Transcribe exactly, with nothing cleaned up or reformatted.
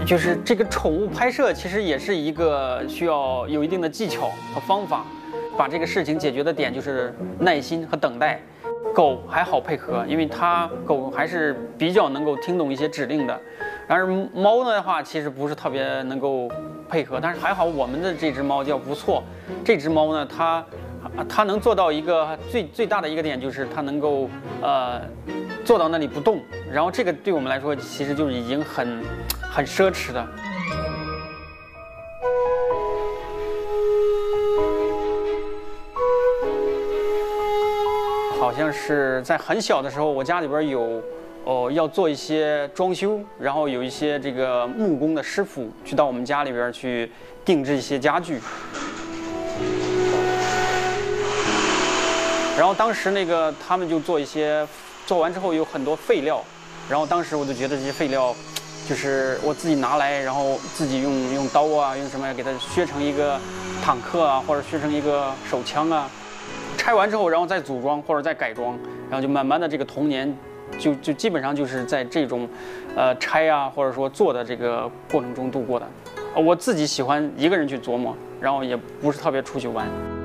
就是这个宠物拍摄，其实也是一个需要有一定的技巧和方法，把这个事情解决的点就是耐心和等待。狗还好配合，因为它狗还是比较能够听懂一些指令的。然而猫的话，其实不是特别能够配合，但是还好我们的这只猫叫不错。这只猫呢，它它能做到一个最最大的一个点，就是它能够呃坐到那里不动。然后这个对我们来说，其实就是已经很很奢侈的。好像是在很小的时候，我家里边有，哦，要做一些装修，然后有一些这个木工的师傅去到我们家里边去定制一些家具。然后当时那个他们就做一些，做完之后有很多废料，然后当时我就觉得这些废料，就是我自己拿来，然后自己用用刀啊，用什么给它削成一个坦克啊，或者削成一个手枪啊。拆完之后，然后再组装或者再改装，然后就慢慢的这个童年就，就就基本上就是在这种，呃拆啊或者说做的这个过程中度过的。我自己喜欢一个人去琢磨，然后也不是特别出去玩。